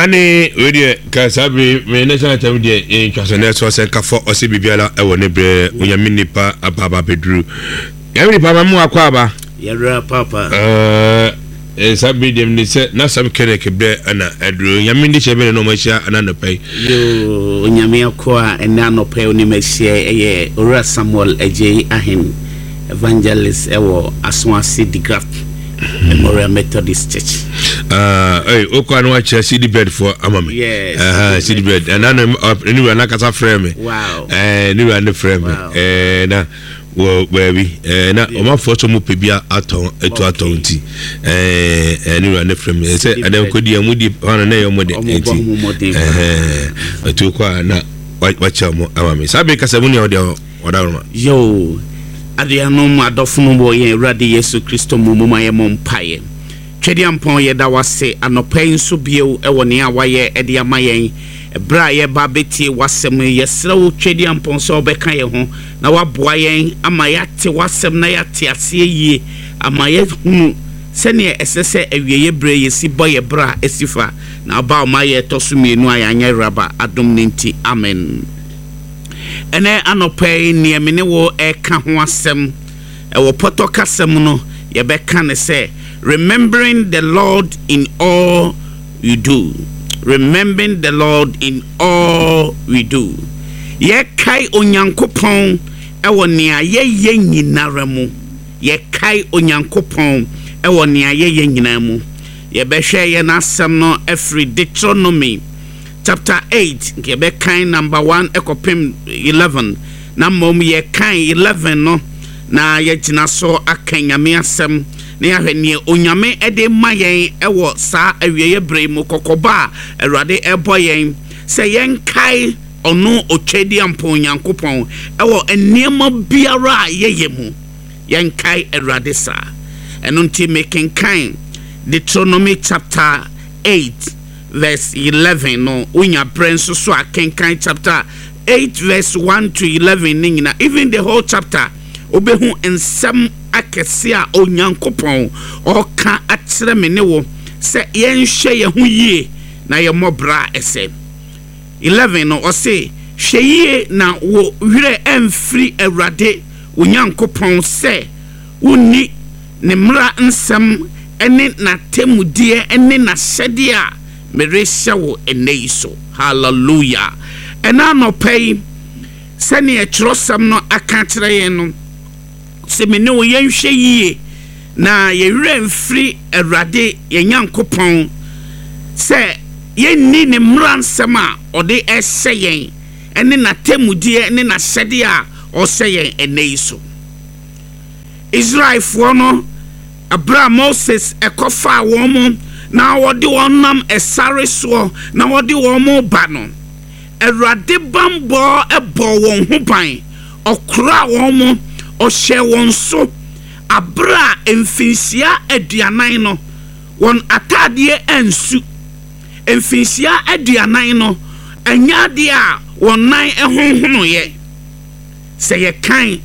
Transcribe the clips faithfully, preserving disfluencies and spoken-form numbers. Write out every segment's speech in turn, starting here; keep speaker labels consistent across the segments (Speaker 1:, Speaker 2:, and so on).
Speaker 1: Ane wedi kasabi me ne sana tam de en twasene so se kafo ose bibiala e wo ne bre onyame nipa ababa bedru. Yami papa mu akwa aba.
Speaker 2: Yara papa.
Speaker 1: Eh e sabi dem ni se na sabi kere ke bre ana adru. Yami ndi chebe no machia ana no pai.
Speaker 2: Yo onyame akwa ena no pai oni machia eye Ora Samuel Ejei Ahen evangelist ewo Aswasi Digraph Memorial Methodist Church.
Speaker 1: Uh, hey, okay, no watch C D bed for Amami.
Speaker 2: Yes.
Speaker 1: Uh, C D bed. And then anyway, na kasa frame.
Speaker 2: Wow.
Speaker 1: Eh, anyway, na frame. Eh, na wo baby. Eh, na o ma photo mo pebia aton eto aton ti. Eh, anyway, na frame. Say, and then kodi amudi hana na yomo de enti. Eh, eto kwa na watch mo Amami. Sabe kasa muni o de odaroma.
Speaker 2: Yo. Adiano adofunu bo ye Awurade Yesu Kristo mumuma ye mompaye. Twedi ampon ye da wase anopai nso bio e woni a waye e de amayen ebra ye ba betie wasem ye srewo twedi ampon so obeka ye ho na waboa yen ama yate wasem na yate ase yie ama ye hunu sene esese awieye bre ye si boye bra esifa na ba o maye tosu mienu ayanya raba adom nti amen. Ene anopai ne mene wo e ka ho asem e wo poto kasem no ye beka ne se remembering the Lord in all you do. Remembering the Lord in all we do. Ye kai onyankopon ewo nea ye ye nyinara mu. Ye kai onyankopon ewo nea ye ye nyinara mu. Ye behwe ye na asem no every Deuteronomy chapter eight ye be kai number one ekopim eleven na mom ye kai eleven no na ye gina so akanyame asem na yahwene onyame ede mayen ewo sa awieye bre mu kokoba Awurade ebo yen se yen kai ono otwedi ampon yankopon ewo eniema biara yeye mu yen kai Awurade sa eno nti making kind Deuteronomy chapter eight verse eleven no unya prenso so akenkan chapter eight verse one to eleven ningina even the whole chapter obehu ensem akesia onyankopon oka akyere me ne wo se yenhwe ye hu yie na ye mobra ese eleven no o se hwe yie na wo wire emfiri Awurade onyankopon se woni ne mra nsem ene na temudie ene na hyede a meresha wo eneiso hallelujah ena no pay sene e trosam no aka kyere ye no se me ne wo yenhwe yie na ye were mfiri Awurade ye nyankopon se ye ni ne mransem a ode ehye yen ene na temudie ene na hyede a o se yen eneiso Israel for no Abra Moses ekofa won na wodi wonam esare so na wodi won ba no Awurade bambo ebo won ho ban okra won mo o hye won so abra emfinsia aduanan no won atade ansu emfinsia aduanan no anyade a won nan ehonhono ye se ye kan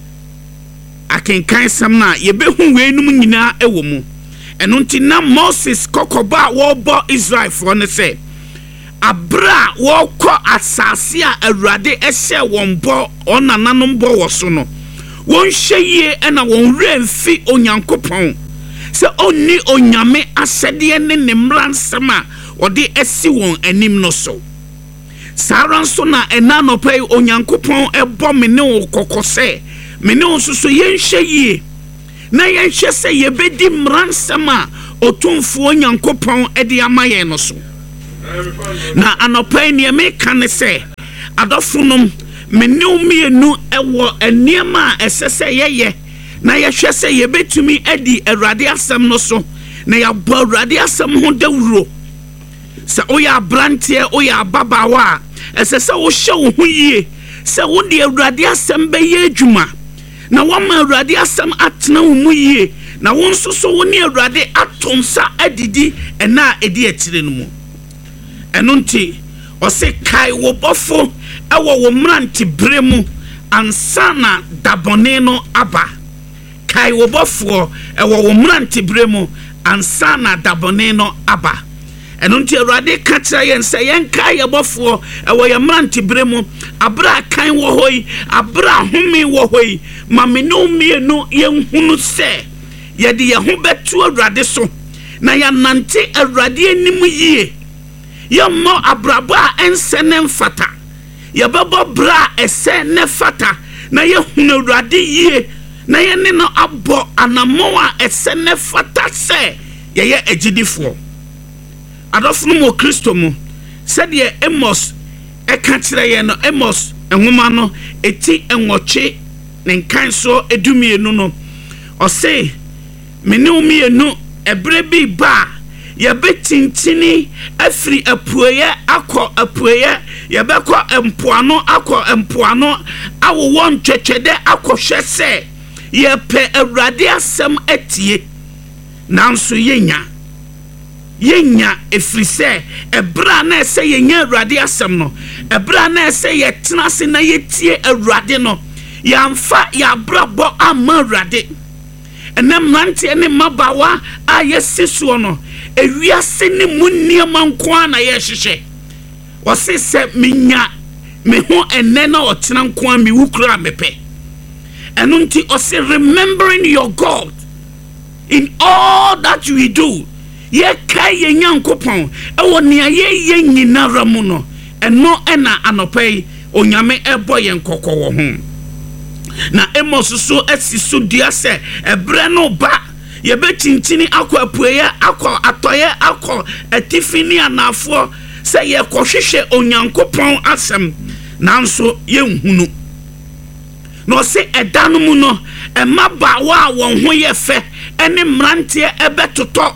Speaker 2: akenkan sam na ye behu wenum nyina ewo mu eno nti na Moses kokoba wo bo Israel for ne se abra wo ko asase a Awurade ehye won bo onananom bo wo so no won hye ena won remfi onyankopon se onni onyame asede ne ne mransem a ode esi won anim no so saran so na ena no pay onyankopon ebo me ne wo kokose me ne wo so yenhye yie na yenhye se yebedi mransem a otumfo onyankopon ede amaye no so na anopai ne me kan se adofunom me ne umienu ewo eniema esese yeye na yehwe se yebetumi edi Awurade asem no so na ya bo Awurade asem ho dawuro se oya brantie oya babawa esese wo hye wo ho yie se wo de Awurade asem be ye adwuma na wama Awurade asem atena wo mu yie na won so so wo ne Awurade atonsa adidi ena edi akire no mu eno nti o se kai wo bofo ewo wo mranti bremu ansana dabone no aba kai wo bofo ewo wo mranti bremu ansana dabone no aba ɛno nti awurade ka kyerɛ yɛn sɛ yɛnka yɛbɔfoɔ ɛwɔ yɛ mmerantebere mu abra kan wɔ hɔ yi abra home wɔ hɔ yi ma me ne mmienu yɛnhunu sɛ yɛde yɛn ho bɛto awurade so na yɛnante awurade anim yie yɛmmɔ abrabɔ a ɛnsɛ ne mfata yɛbɛbɔ bra a ɛsɛ ne fata na yɛhunu awurade yie na yɛne no abɔ anammɔ a ɛsɛ ne fata sɛ yɛyɛ agyidifoɔ adɔfo no mu Kristo mu sɛdeɛ Amos ɛka kyerɛ yɛn no Amos nwoma no eti enwɔtwe ne nkan so edumienu no ɔse me ne umienu ɛbrɛ bi ba yɛbɛtintini afiri apueyɛ akɔ apueyɛ yɛbɛkɔ empoano akɔ empoano awowɔ ntwetwɛdɛ akɔhwɛ sɛ yɛpɛ awurade asɛm atie nanso yɛnya yɛnya efiri sɛ ɛbra na ɛsɛ yɛnya awurade asɛm no ɛbra na ɛsɛ yɛtena se na yɛtie awurade no yɛamfa yɛabrabɔ ama awurade ɛnɛ mmeranteɛ ne mmabawa a yɛsi soɔ no ewiase ne mu nneɛma nko a na yɛhyehyɛ wɔse sɛ menya me ho ɛnɛ na ɔtena nko a mewu kura mepɛ ɛno nti ɔse remembering your God in all that we do yɛka yɛ nyankopɔn ɛwɔ nea yɛyɛ nyinara mu no ɛno ɛna anɔpa yi onyame ɛbɔ yɛn kɔkɔ wɔ ho na Amos so asi so dua sɛ ɛbrɛ no ba yɛbɛkyinkyini akɔ apueyɛ akɔ atɔyɛ akɔ atifi ne anafoɔ sɛ yɛkɔhwehwɛ onyankopɔn asɛm nanso yɛnhunu na ɔse ɛda no mu no ɛmabaawa a wɔn ho yɛ fɛ ɛne mmeranteɛ ɛbɛtotɔ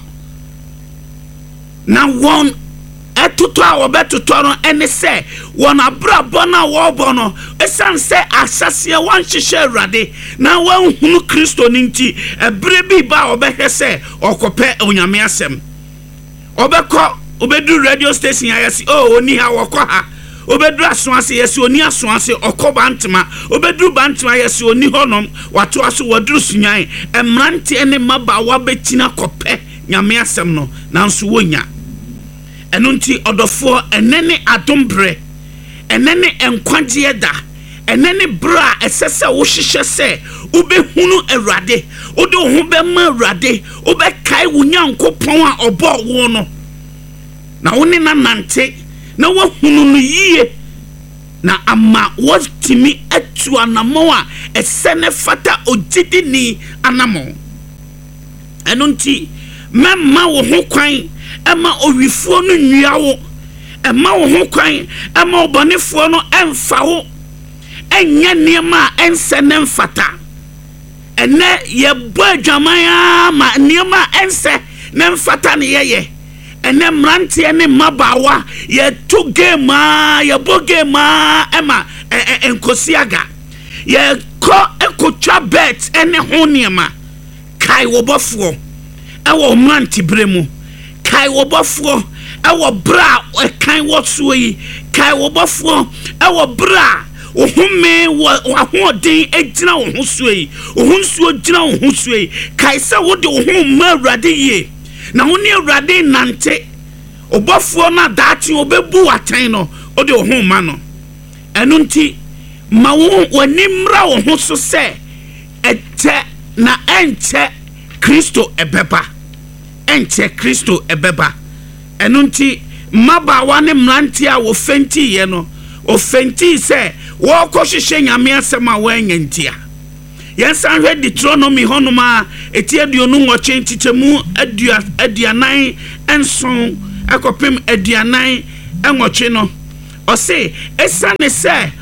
Speaker 2: na wɔn ɛtotɔ a wɔbɛtotɔ no ɛne sɛ wɔn abrabɔ no a wɔrebɔ no ɛsiane sɛ asaseɛ wɔnhyehyɛ awurade na wɔnhunu Kristo no nti ɛberɛ bi ba a wɔbɛhwɛ sɛ ɔkɔpɛ onyame asɛm ɔbɛkɔ ɔbɛduru radio station a yɛsi o oni ha wɔkɔ ha ɔbɛduru asoase yɛsi oni asoase ɔkɔ bantema ɔbɛduru bantema yɛsi oni hɔnom wato aso wɔduru sunyan ɛmmeranteɛ ne mmabaawa bɛtina kɔpɛ nyame asɛm no nanso wɔnya ɛno nti ɔdɔfoɔ ɛnɛ ne adombrɛ ɛnɛ ne nkwagyeɛ da ɛnɛ ne bra ɛsɛ sɛ wohyehyɛ sɛ wobɛhunu awurade wode wo ho bɛma awurade wobɛkae wo nyankopɔn a ɔbɔɔ wo no na wo ne na nante na woahunu no yie na ama wɔtumi atu anammɔ a ɛsɛ ne fata ogyidini anammɔ ɛno nti mɛma wo ho kwan ɛma owifoɔ no nnua wo ɛma wo ho kwan ɛma ɔbɔnefoɔ no ɛmfa wo ɛnyɛ nneɛma a ɛnsɛ ne mfata ɛnɛ yɛbɔ adwaman a ma nneɛma a ɛnsɛ ne mfata ne yɛyɛ ɛnɛ mmeranteɛ ne mmabaawa yɛto game a yɛbɔ game a ɛma nkosi aga yɛkɔ ɛkotwa bet ɛne ho nneɛma kae wɔbɔfoɔ ɛwɔ mmerantebere mu kae wɔbɔfoɔ ɛwɔ bra ɛkan wɔ soɔ yi kae wɔbɔfoɔ ɛwɔ bra ohome wɔ ahoɔden egyina wo ho soɔ yi wo nsuo gyina wo ho soɔ yi kae sɛ wode wo ho ma awurade yie na wo ne awurade nante ɔbɔfoɔ no daakye ɔbɛbu watan no wode wo ho ma no ɛno nti ma wo w'ani mmra wo ho so sɛ ɛkyɛ na ɛnkyɛ Kristo ɛbɛba ɛnkyɛ Kristo ɛbɛba ɛno nti mmabaawa ne mmeranteɛ a wɔfɛntiiɛ no ofenti sɛ wɔkɔhyehyɛ nyame asɛm a wɔanya ntia yɛnsan hwɛ Deuteronomy hɔnom a ɛti aduonu nwɔtwe nkyekyɛmu aduanan nson ɛkɔpem aduanan nwɔtwe no ɔse ɛsiane sɛ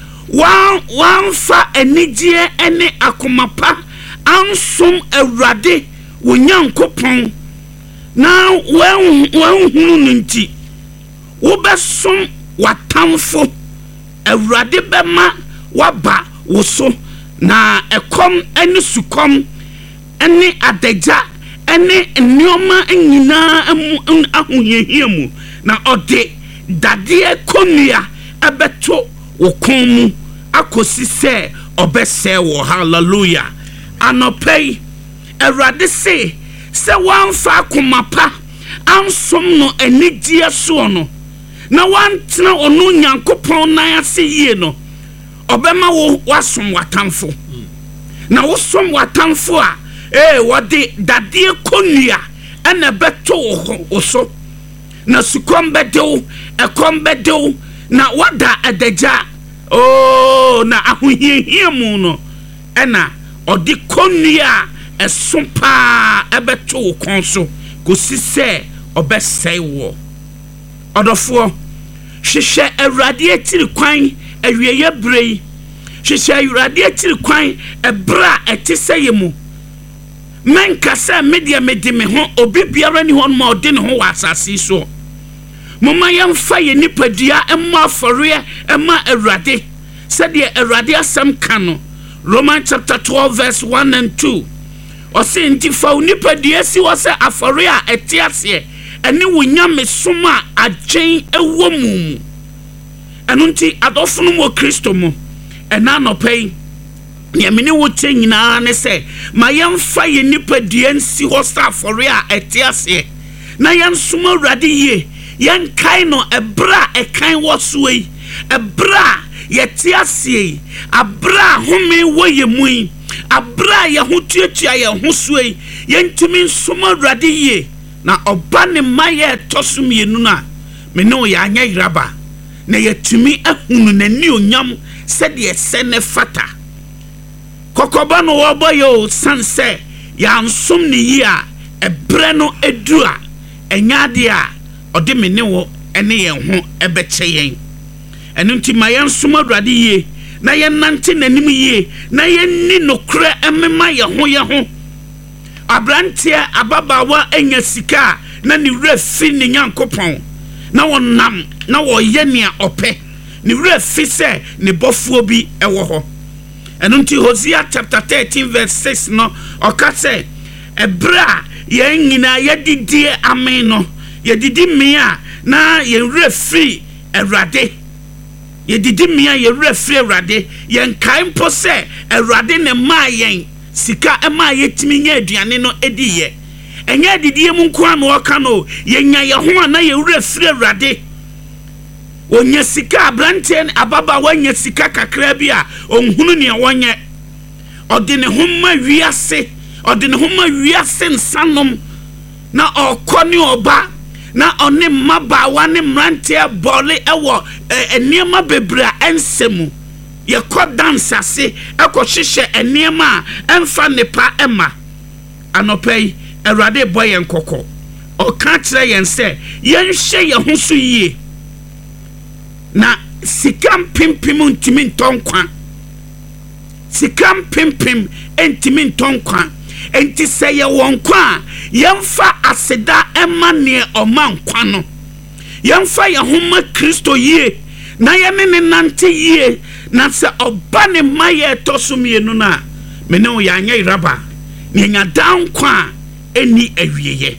Speaker 2: wɔamfa anigyeɛ ne akoma pa ansom awurade wo nyankopɔn na wɔnhunu no nti wobɛsom watamfo awurade bɛma waba wo so na ɛkɔm ɛne sukɔm ɛne adagya ɛne nneɛma nyinaa mu ahohiahia mu na ɔde dadeɛ kɔnnua ɛbɛto wo kɔn mu akɔsi sɛ ɔbɛsɛe wɔ hallelujah anɔpa yi awurade se sɛ wɔamfa akoma pa ansom no anigye so no na wantena ono Nyankopɔn nan ase yie no obema wo wasom watamfo na wo som watamfo a eh wode dade konua ena beto wo so na sukom bedew ekom bedew na wada edagya oh na ahohiehie mu no ena odi konua esompa ebeto wo konso kosise obesai wo odofo hwehwe Awurade atiri kwan awieye brei hwehwe Awurade atiri kwan ebra etise mu menka se media medi me ho obi biara ni ho ma odi ne ho wa asase so mama yamfa ye nipadua emma afore emma Awurade said the Awurade asem ka no Romans chapter twelve verse one and two o se nti fa nipadua si wo se afore a etiase ene wonya mesoma agyen ewo mu eno nti adofo mo Kristo mo ena no pay ye mene wo che nyina ne se ma yemfa ye nipadua nsi ho sa afore a etiase na yensoma Awurade ye yen kai no ebra e kan wo so yi ebra ye tiase abra home wo ye mu abra ye ho tuatua ye ho so yi yentimi nsoma Awurade ye na oba ne maye tosum ye nu na me no ya anya iraba na yetumi ahunu nani onyam se de ese ne fata kokoba no wo boyo sanse ya nsom ne yi a ebre no edura enya de a ode me ne wo ene ye ho ebeche yen eno nti mayen som Awurade ye na ye nante nanim ye na ye ni nokre emema ye ho ye ho abrantia ababawa enya sika na ni refi ni Nyankopɔn na wonam na wo ye nea ope ni refi se ni bofuo bi ewo ho eno nti Hosea chapter thirteen verse six no okase ebra ye nyina ye didie amen no ye didi mia na ye refi Awurade ye didi mia ye refi Awurade ye nkai mpo se Awurade ne ma yen sika ema yetimi nya aduane no ediye enya didie mu nko an wo ka no yenya ye ho na ye wura fire Awurade onya sika abrante ababa wanya sika kakra bi a onhunu ne wonye ode ne homma wiase ode ne homma wiase nsanom na okoni oba na one maba wane mrante bole ewo eniema bebra ensemu ye ko dance ase eko hwehwe eniema emfa nepa ema anopei Awurade boy enkoko o ka kire yen se yen hye ye ho so yie na sikam pimpim ntimi ntonkwa sikam pimpim entimi ntonkwa enti se ye wonkwa yemfa aseda ema ne omankwa no yemfa ye homa Kristo yie na ye ne nante yie na se oba ne maye tosumie no na me ne o ya anya iraba ne nya dankwa eni awieye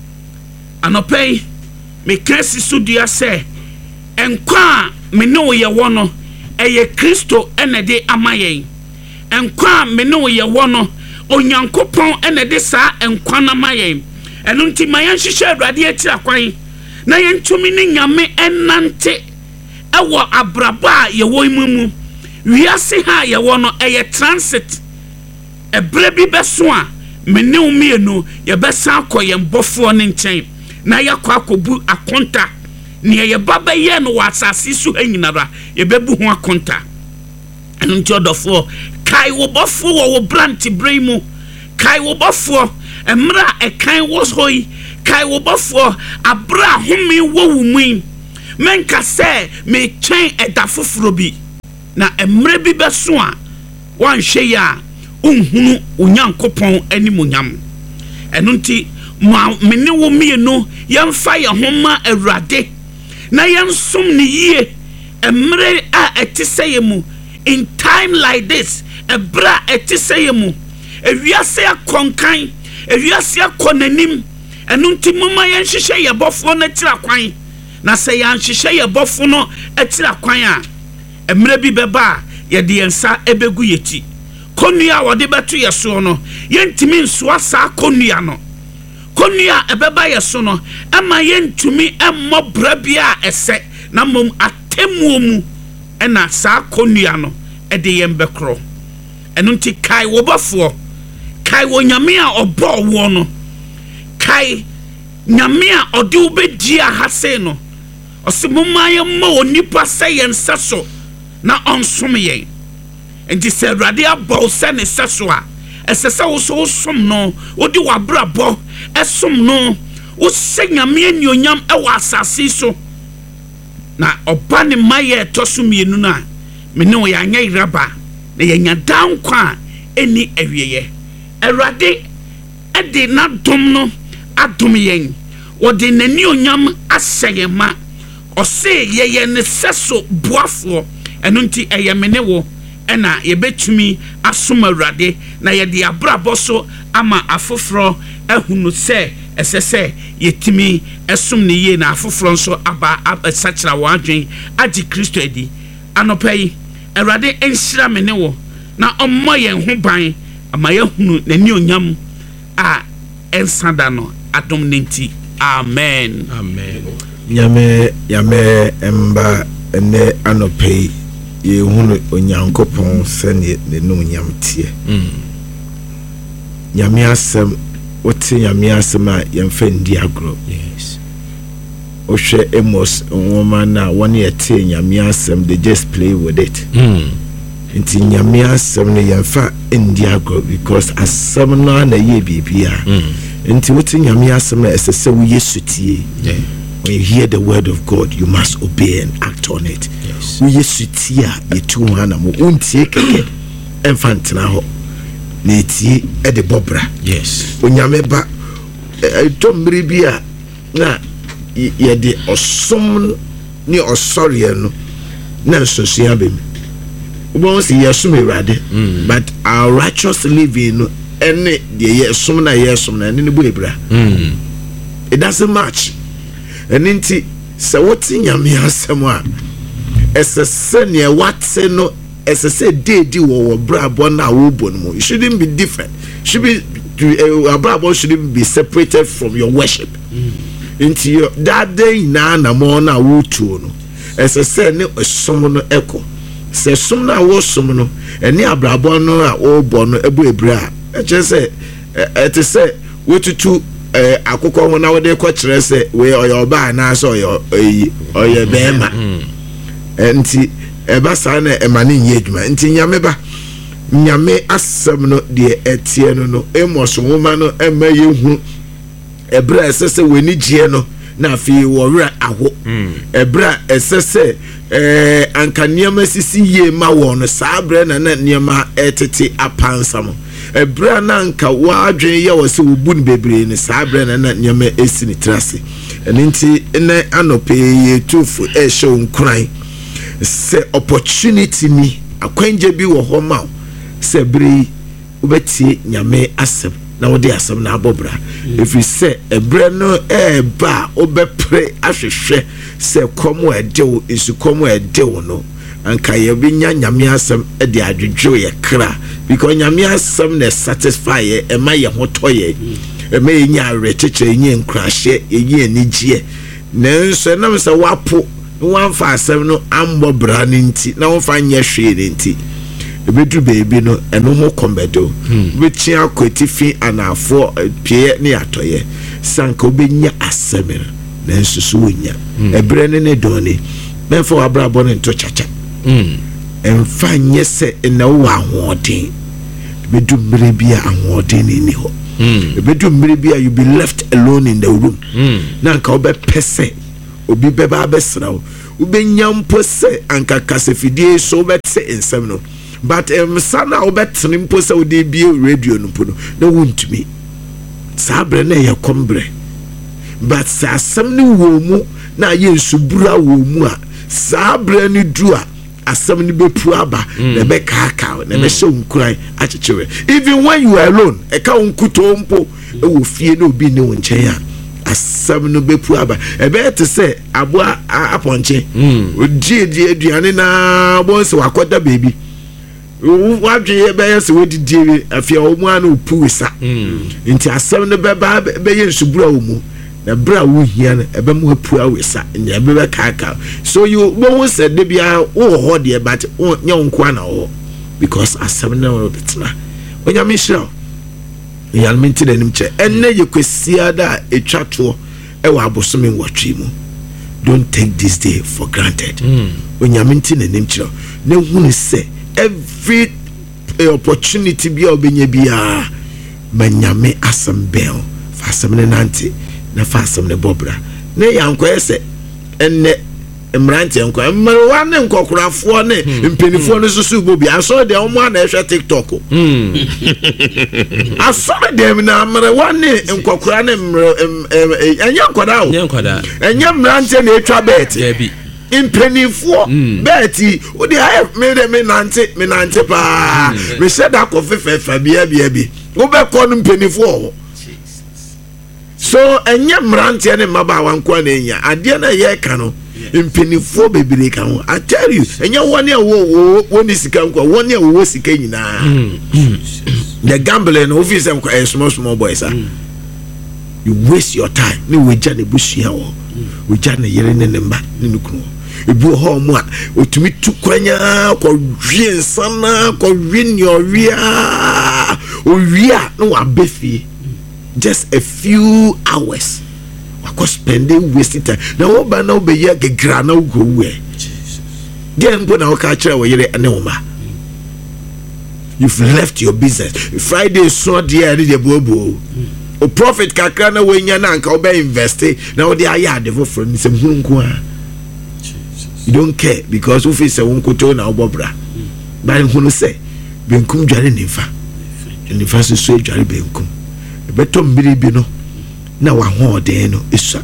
Speaker 2: anopei me kresi sudua se enkwa me ne o ye wo no eye Kristo enede amayen enkwa me ne o ye wo no Onyankopon enede sa enkwa na mayen eno nti mayan hihye Awurade ati akwan na yentumi ne nyame enante ewo abraba ye wo imumu wiase ha ye wo no eye transit ebre bi beso a mene umienu ye besa akoye mbofo ne nchen na yakọ akobu akonta ne ye baba ye no wasase su anyinara ye bebu ho akonta eno nti odofo kai wo bofo wo branti bremu kai wo bofo emra e kan wo hoi kai wo bofo abra homi wo wumui menka se me chen edafoforo bi na emre bi beso a wan hwe ya unhunu Onyankopɔn animonyam eno nti mene wo mienu yemfa ye homa Awurade na yensom ne yie emre a etise mu in time like this ebra etise mu ewiase akonkan ewiase akonanim eno nti mama yenhwehwe ye bofo na tira kwan na se yanhwehwe ye bofo no atira kwan a emre bi beba ye de yensa ebegu yeti konua wode beto yeso no yentimi nso asa konua no konua ebeba ye so no ema ye ntumi emmɔ bra bia ese na mom atemmuo mu ena saa konua no ede ye mbekro eno nti kai wo bafo kai wo nyame a ɔbɔ wo no kai nyame a ɔde wo bedi a hase no ɔse momma ye ma onipa sɛ ye nsaso na ɔnsom ye enti sɛ Awurade abɔ sɛ ne saso a ɛsɛ sɛ wo so som no wo di wabrabɔ ɛsom no wo sɛ nyame anyonyam ɛwɔ asase so na ɔba ne mayɛ ɛtɔ so mienu no a mene wo yɛanyɛ iraba na yɛnya dankwa a ɛni awieyɛ Awurade ɛde n'adom no adom yɛn wɔde n'anionyam ahyɛ yɛn ma ɔse yɛyɛ ne sɛso boafoɔ ɛno nti ɛyɛ mene wo ɛna yɛbɛtumi asom Awurade na yɛde abrabɔ so ama afoforo ahunu sɛ ɛsɛ sɛ yɛtumi ɛsom ne yie na afoforo nso aba asakyera wɔn adwen agye Kristo adi anɔpa yi Awurade ɛnhyira me ne wo na ɔmmɔ yɛn ho ban ama yɛhunu n'ani onyam a ɛnsada no adom ne nti amen
Speaker 3: amen nyame nyame emba ene anɔpa yi yehunu onyankopɔn sɛne ne no nyam tie nyame asɛm wote nyame asɛm a yɛmfa ndi agro yes ohwɛ Amos nwoma na wɔne yɛte nyame asɛm they just play with it mm. nti nyame asɛm no yɛmfa ndi agro because asɛm no na yɛ bibia mm. nti wote nyame asɛm na ɛsɛ sɛ woyɛ sutie yeah. When you hear the word of God, you must obey and act on it. Yes. We sutia yetu hana mo untie keke enfantena ho na etie e de bobra. Yes. Onyame ba to mmiri bia na ye de osom ni osori no na nsosua bem. Obo si yesom Awurade but our righteous living no ene de yesom na yesom na ene ne bo ebra. Mm. It doesn't match. Eninti se woti nyame asem a esese ne wate no esese dedi wo wo brabo na wo bo no it shouldn't be different. Should be uh, brabo shouldn't be separated from your worship. Inti mm. that day na na mo na wo tuo no esese ne som no eko se som na wo som no eni abrabo no a wo bo no ebo ebra e che se ete se wotutu eh akoko ho na wode ko kire se we oyo ba na so oyo oyo bema enti e ba sa na e mane nye adwuma enti nyame ba nyame asem no de etie no no Amos nwoma no ema yehu ebra esese weni gie no na afi wo wra aho ebra esese eh anka niam sisi ye ma wo no saa bra na na niam etete apansam ebra na nka wadwen ye wo se wobun bebre ni saa bra na na niam esi ni trase enti ne anope ye tufu e show nkran se opportunity ni akwanje bi wo ho ma se bri ubetie nyame asem na wode asem na abobra if you say ebra no e ba obepre ahwehwe se komo edewo isu komo edewo no anka ye binya nyame asem e de adwedwo ye kra because nyame asem na satisfy ye e ma ye hotoye e ma ye nya recheche nye nkrahye ye anigye nanso na me se wapo wan fa asem no ambobra ni nti na won fa nya hwe ni nti ebedu baby no eno ho kombedo bechi akwetifi anafo pie ne atoye sanka obenya asem na nsusu wonya ebre ne ne doni menfo abrabo ne nto chacha mm emfa nye se na wo ahoden bedu mmire bia ahoden ni ho mm bedu mmire bia you be left alone in the room mm na nka obe pese obi beba abesra wo ubenya mpo se anka kasefidie so betse ensem no but um sana obetni mpo se odi bie radio no mpo no na wontumi sabre na ye kombre but sa asem ni wo mu na ye nsubura wo mu a sabre ni du a asem ni bepu aba na be kaka na be hye nkuran achechewe even when you are alone e ka unkuto mpo e wo fie na obi ne wo nchen a asem no bepu aba e be te se aboa aponche odi edi aduane na bo se wakoda baby wadwe bɛyɛ sɛ wɔdidie afia wo mu ana opu sa nti asɛm no bɛba bɛyɛ nsubura wo mu na bra wo hia no ɛbɛmu apu awesa nya bɛbɛ kaka so you bo say de bia wo ho de but nya nko ana ho because asɛm no betena onya me hira ya me nti danim che enne ye kwesia da etwa to e wa abosome nwatwe mu. Don't take this day for granted. Onya me nti danim che na hunu se every uh, opportunity bia obenye bia manyame asem bel fa asem ne nante na fa asem ne bobra ne yanko ese enne emrante yanko emrewa ne nkokorafo ne mpenifo ne susu bobi aso de omo na ehwe TikTok aso de na emrewa ne nkokora ne enye nkoda o enye mrante na etwa bet impenifo beti o de I me de me nante me nante pa me said that coffee fa bia bia bi wo be ko no mpenifo so enye mrante ne maba wanko na enya ade na ye ka no impenifo bebere ka ho I tell you enye woni a wo woni sika nko woni a wo sika nyina the gambling office am small small boys ah you waste your time ni we ja ne busia wo we ja ne yere ne mba ne nukunu ebu ho mu a otumi tu kwanya ko wie nsana ko wie nyoria o wia no wa befi just a few hours wako spending wasting time na wo ba na wo be ye gegra na wo go we dem go na wo ka kire wo yere ane wo ma you've left your business Friday so there dey bobo o profit kakra na we nya na nka wo be invest na wo dey aya de for ni sem hunku a you don't care because who face won koto na obobra ba hunu say benkum dware nifa nifa so so dware benkum beto mbiri bi no na wa ho de no isa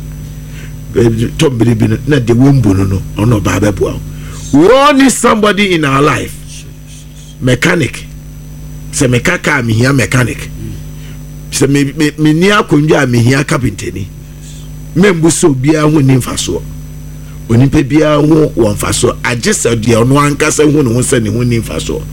Speaker 3: to mbiri bi no na de wombu no no ono ba bebo we all need somebody in our life mechanic se mekaka mi hia mechanic se me me ni akondwa mi hia carpenter ni membu so bia ho ni mfaso onipa bia ho wonfaso agese de ono ankasa hu no se ne ho ni mfaso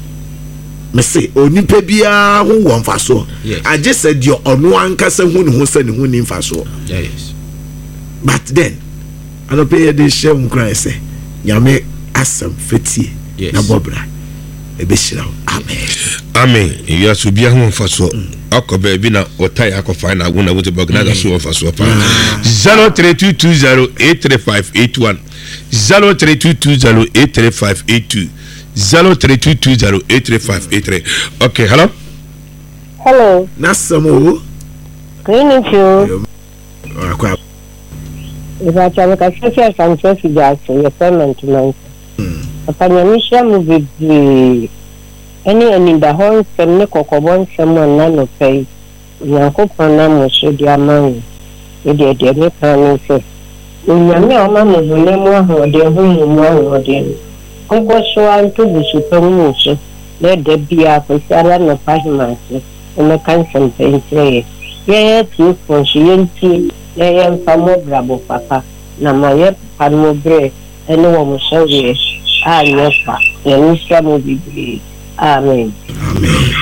Speaker 3: me say onipa bia ho wonfaso agese de ono ankasa hu no se ne ho ni mfaso yes but then ano pay de shem kran se nyame asem fetie na bobra ebe shira amen
Speaker 1: amen ya so bia ho wonfaso akoba bi na otai akofa na aguna wote organizer so wonfaso pa zero three two two zero eight three five eight one zero three two two zero eight three five eight two zero three two two zero eight three five eight three. Okay, hello.
Speaker 4: Hello.
Speaker 3: Nasamo.
Speaker 4: Cleaning you.
Speaker 3: Akwa.
Speaker 4: Iba chawe ka sisi sanse fijase ye payment month. Apanyamisha mu bibi. Any any the whole semne kokobon semon na no pay. Yankopon na mo so dia man. Ide de me kan se. Nyame o ma mo ne mo ho de ho mo ho de. Kongo so antu busu pemu so. Le de bia ko sara no pahimase. O me kan sem pentre. Ye ti fo shienti. Ye ye famo brabo papa. Na ma ye pamo bre. Ene wo mo so ye. Ah yepa. Ye ni sha mo bibi. Amen.
Speaker 3: Amen.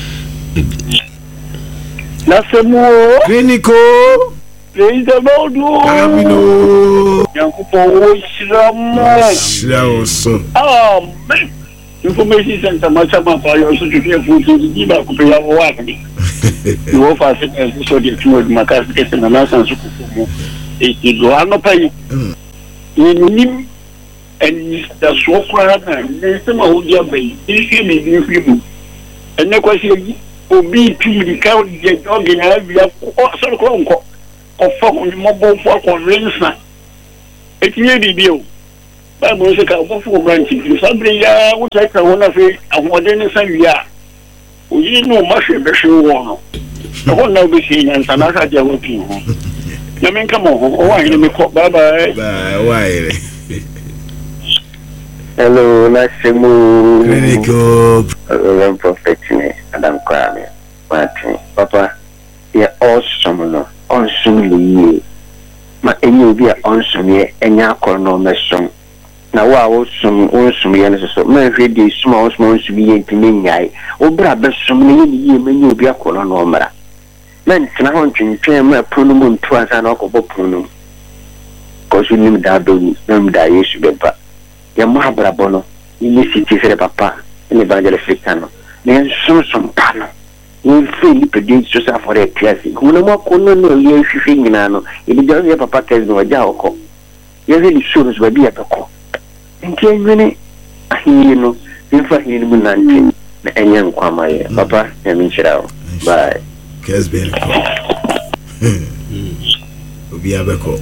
Speaker 4: Nasemo.
Speaker 3: Clinico.
Speaker 4: Praise the Lord.
Speaker 3: Amino.
Speaker 4: Yankupo Shirama.
Speaker 3: Shiraoso.
Speaker 4: Amen. Information center machama pa yo so tufia futi diba kupeya wani. Yo fa se so de tuo de makasi kese na nasa sukufumu. E igo ano pai. Ni and the so kwara na nse ma hodia bai. Ifi mi bi fi mu. Enne kwasi obi tu di ka de ogena bia ko so ko nko. Ofa ko mo bo fo ko rensa. Etinye bibi o. Ba mo se ka bo fo branch ti sabre ya wo ta ka wona fe ahode ne san wi a. O yi no ma hwe be hwe wo no. Ko na obi si nyan sana ka ja wo pi ho. Na men ka mo ho o wa ni me ko bye bye.
Speaker 3: Bye why.
Speaker 5: Hello, Nasimo.
Speaker 3: Clinico.
Speaker 5: Hello, Prophet Adam Kwame. Martin, Papa, you're awesome, no? Awesome, ma enye obi a onso ne enya akor no mesom na wo a wo sum wo sum ye no so me hwe de sum a wo sum wo sum ye ntimi nyae wo bra be sum ne ye ye menye obi akolo no mra men tena ho ntwentwen ma punu mu ntu asa na okobo punu ko su nim da do nim da Yesu beba ya ma bra bono ni siti fere papa ni evangel africano ne sum sum pano ni fili pedin so sa fore piasi kuna mo kono no ye hwifi nyina no ili jaw ye papa kezi no ja oko ye hili suru so bia peko nti enwene ahiye no nfa hiye mu nante na enye nkwama ye papa ya minchira bye
Speaker 3: kezi ben obi abeko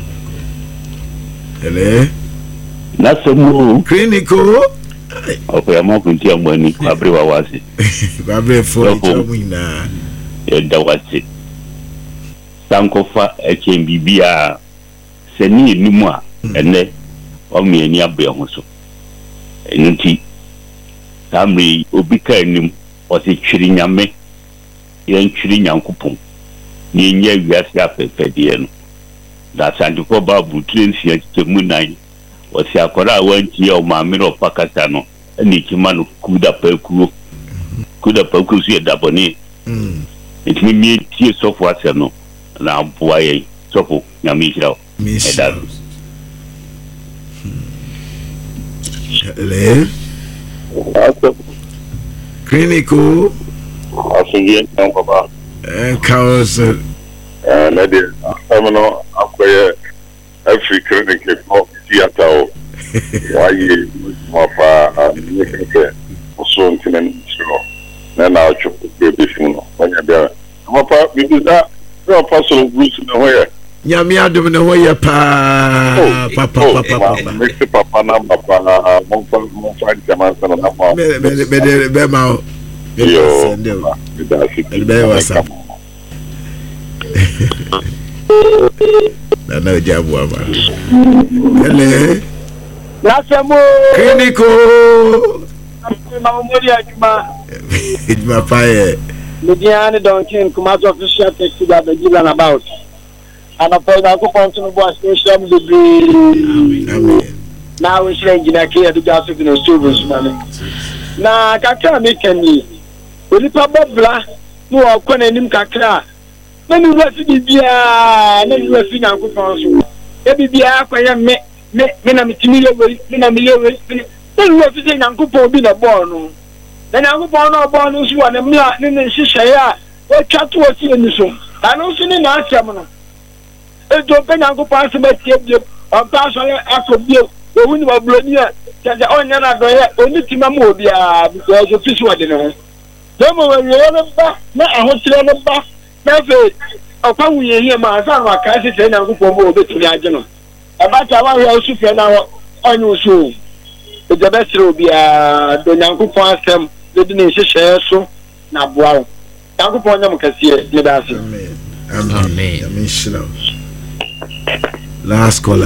Speaker 3: ele
Speaker 6: nasomu
Speaker 3: clinico
Speaker 6: opo ya mo kunti amani abre wa wase
Speaker 3: abre fo itamu ina
Speaker 6: e da wase sankofa e chen bibia se ni enimu a ene o me ani abre ho so enunti tamri obi ka enim o se twiri nyame ye twiri nyankopon ni nya wiase afefe de no da sanko babu trensi ya temu nine o se akora wanti ya o maamiro pakata no eni kimano kuda pakuo kuda pakuo su ya daboni mm etimi mi tie sofo ase no na aboa ye sofo nyame hira
Speaker 3: eda le clinico
Speaker 7: asunje nkoba
Speaker 3: eh chaos
Speaker 7: eh na de amano akoye Africa clinic ko theater o waye mafa nikeke so ntinen so na na ocho bebe funo wanya bia mafa biduda no pastor Bruce na hoye
Speaker 3: nyame adom na hoye pa papa papa papa
Speaker 7: mix papa na papa na mo fa mo fa jama sana na ma
Speaker 3: be be be be ma
Speaker 7: yo
Speaker 3: be wasa na na jabu ama ele
Speaker 8: nasemo
Speaker 3: clinico
Speaker 8: mama mori ajuma
Speaker 3: ejuma paye
Speaker 8: mediane donkin kuma to official text that the given about and of course I go on to no boss station the be
Speaker 3: amen
Speaker 8: now we should engineer care to just in the service man na kakra me kani olipa babla no akona nim kakra na ni wasi bibia na ni wasi nyankopon so e bibia akwaya me me me na mitimi lewe me na milewe na ni wasi se nyankopon bi na ball no na nyankopon no ball no so na me ne ne hihye a o twa to osi ni so anu so ni na asem no e do pe nyankopon se batie bi o pa so akobie o hu ni babloni a tete onya na do ye oni tima mo obi a because o fisu ade no demo we ye no ba na ahotire no ba na fe opa wuye hie ma sa no aka se se nyankopon mo obetumi age no e ba ta wa hia osufie na onye usu e je be sire obi a do nyankopon asem de di ne hihye so na boa nyankopon nyam kase ne da se
Speaker 3: amen amen amen shira last caller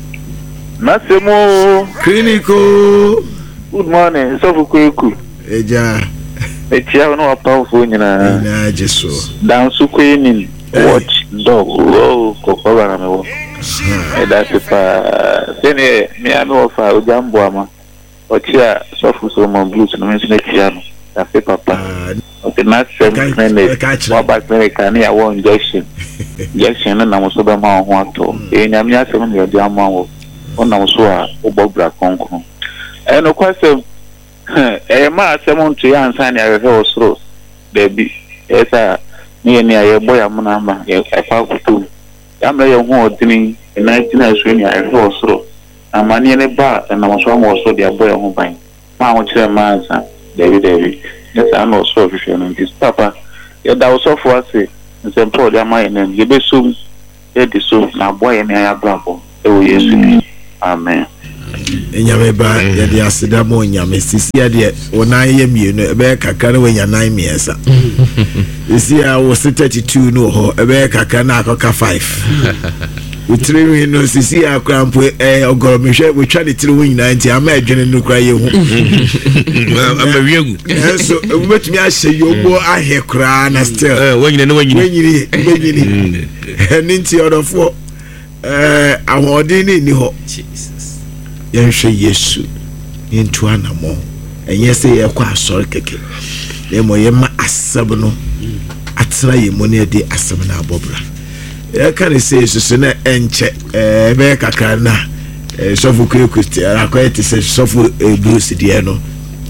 Speaker 9: Nasemo
Speaker 3: clinico
Speaker 9: good morning so fukueku
Speaker 3: eja
Speaker 9: etia no apawfo nyina
Speaker 3: na jeso
Speaker 9: dan su queen watch dog oh kokora na mewo e da se pa sene mi ame ofa ojambo ama otia so fu so mo blues no mention etia no da se papa o te na sem clinic wa ba clinic kan ya wo injection injection na mo so ba ma ho ato e nyame asem no de ama wo ona so a obobra konkon e no kwasem eh ma asem ntu ya ansa ne ahwe osoro baby esa ni ni aye boy amuna ma e fa kutu ya mra ye ho odini na tina so ni ahwe osoro amani ne ba na mo so mo so dia boy ho ban ma ho kire ma ansa baby baby esa no so hwehwe no this papa ya da so fo ase nsempo dia ma ye ne ye be so e di so na boy ne ya brabo e wo Yesu ni amen
Speaker 3: enyame ba ya de aseda mo nyame sisi ya de onan ye mienu ebe kakra na wanya nine miesa sisi ya wo thirty-two no ho ebe kakra na akoka five utire wi no sisi ya krampo eh ogoro mehwe we twa de tire wo nyina nti ama adwene no kra ye hu
Speaker 1: ama wiegu
Speaker 3: so ubetumi ahye yobo ahe kra na still
Speaker 1: eh wanyina no wanyina
Speaker 3: wanyiri wanyiri ninti odofo eh ahodin ni ho
Speaker 2: Jesus
Speaker 3: yɛnhwɛ yesu yɛntu anamɔ ɛnyɛ sɛ yɛkɔ asɔre kɛkɛ na mmɔ yɛma asɛm no atena yɛ mu ne yɛde asɛm no abɔbra yɛka ne sɛ susu na ɛnkyɛ ɛbɛyɛ kakra na sɔfo kwekuti akɔyɛ te sɛ sɔfo bruce deɛ no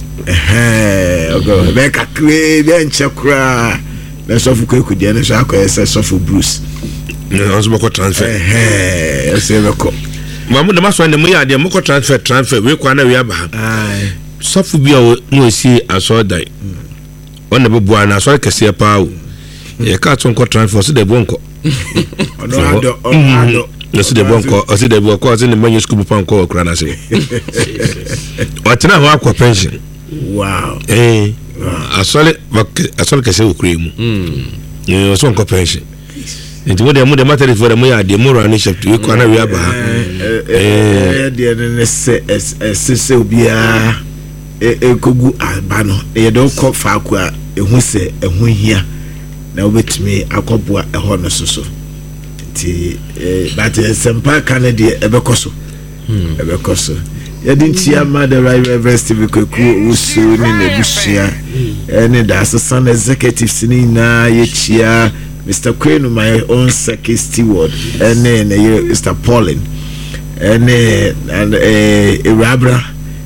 Speaker 3: ɛhɛn ɛbɛyɛ kakra bɛnkyɛ koraa na sɔfo kwekuti deɛ no so akɔyɛ sɛ sɔfo bruce
Speaker 1: ɔnso bɛkɔ transfer
Speaker 3: ɛhɛn ɛsɛ bɛkɔ
Speaker 1: mamu dama so ne mu yɛ adeɛ mokɔ transfer transfer we kwa na we aba ha sɔfo bi a no osi asɔ dan ɔna bɛbu ana asɔre kɛseɛ paa o yɛ ka to nkɔ transfer so de bo nkɔ
Speaker 3: ɔno ado ɔno ado
Speaker 1: so de bo nkɔ ɔsi de bo nkɔ ɔsi ne manyu school pa nkɔ okura na se ɔtena ho akɔ pension
Speaker 3: wow
Speaker 1: eh asɔre asɔre kɛseɛ okura mu mm ɔso nkɔ pension nti mo de mo de materi for mo ya de mo ran ni chapter we kwa na we aba
Speaker 3: eh de ne se se obia e kogu aba no ye do kɔ faako a ehu se ehu hia na obetumi akɔboa ɛhɔ no soso nti eh but sempa kana de ebekɔ so ebekɔ so yɛde ntia ma the right reverend Steve Kweku usu ni nebusua ɛne da assistant executives ni na yɛchia Mister Queen, my own second steward, and then Mister Pauline, and and a Rabra,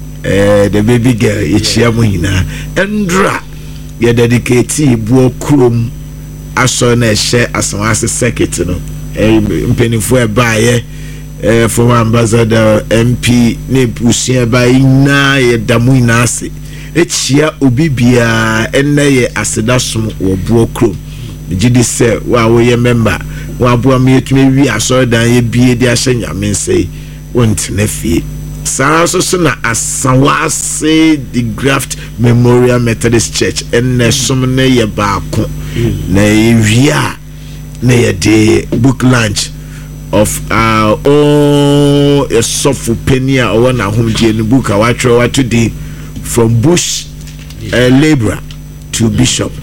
Speaker 3: the baby girl, Ichiamuina, and Dra, you dedicate Bo Krum, as soon as share as one as a second, no, a penny for a buyer, from Ambassador M P, Nebusia by Na, Damuinasi, Echia Ubibia, and Nay Asedasum or Bo Krum. Jidi se wa wo ye member wa bo am yetumi wi asori dan ye bie di ahye nyame sei wontene fie saa so so na asawase the Graft Memorial Methodist Church enne som ne ye baako na ye wia na ye de book launch of our oh a sofu penia or na home die no book a watro wato di from bush uh, laborer to bishop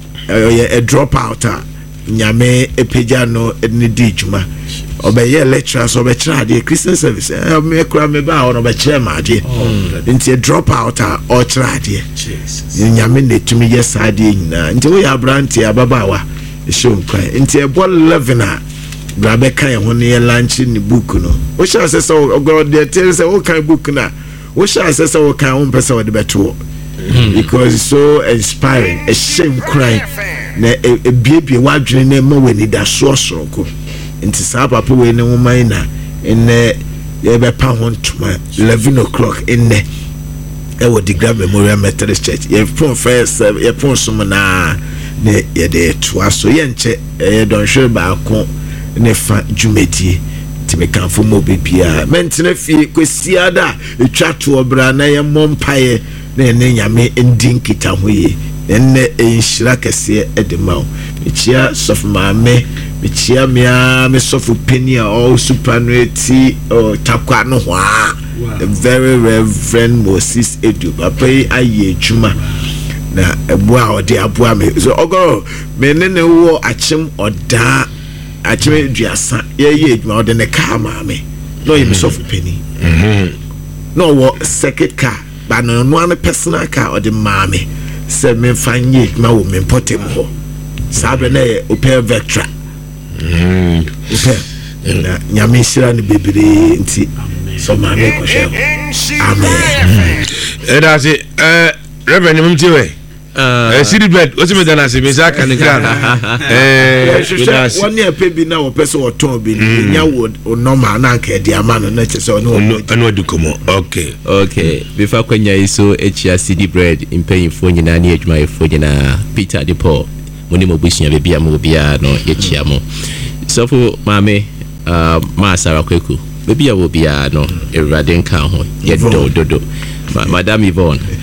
Speaker 3: a dropout a nyame epeja no edni di juma obeye lecturers obechira de Christian service e me kura me ba ono obechira ma de nti a dropout a ochira de nyame ne tumi yesa de nyina nti wo ya branti ababawa e show kwan nti e ball eleven a brabe kan ho ne launch ni book no wo sha se so god de tell say wo kan book na wo sha se so wo kan wo pesa wo de beto because it's so inspiring a shame crying na a baby wadwene na ma wani da so soroko nti sa papa we ne woman na enne ye be pa ho ntoma eleven o'clock enne e wo the Graft Memorial Methodist Church ye pon first ye pon som na ne ye de to aso ye nche ye don hwe ba ko ne fa dwumedie me kan fo mo bibia mentene fie kwesiada etwa to obra na ye mompaye na ene nyame endin kita ho ye enne enhira kese edema mechia sof maame mechia mia me sofu penia o supernuity o takwa no ho a the very reverend Moses Edu papa aye juma na eboa ode aboa me so ogo me ne ne wo achem oda achime duasa ye ye adwuma ode ne car maame no ye me sofu peni mhm no wo second car but no no an personal car ode maame se me fanye adwuma wo me potem ho sabe na ye opel Vectra mhm opel na nyame shira ne bebere nti so maame ko she amen
Speaker 1: e da se eh reverend mumtiwe eh city bread o ti me dana se me sa kan kra eh
Speaker 3: one year pay bi na wo person wo ton bi nya wo normal na ka di ama no na chese ono
Speaker 1: ono di komo okay
Speaker 10: okay before kwanya iso echia city bread impanyfo nyina na adwumayefo nyina Peter de Paul moni mo busia be bia mo bia no yechia mo sofo mame uh ma Sarah Kweku be bia wo bia no Ewurade nka ho ye do do do Madam Yvonne